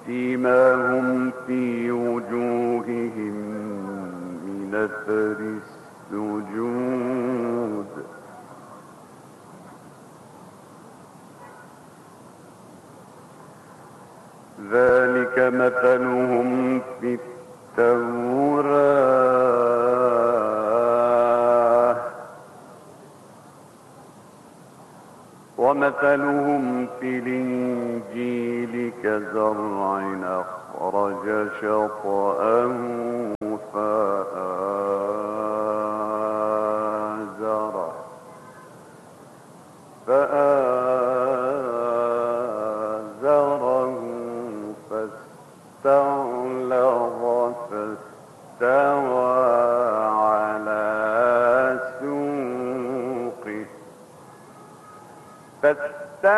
سيماهم في وجوههم من أثر السجود ذلك مثلهم في التوراة ومثلهم في الإنجيل كزرع أخرج شطأه فآزره فاستغلظ فاستوى على سوقه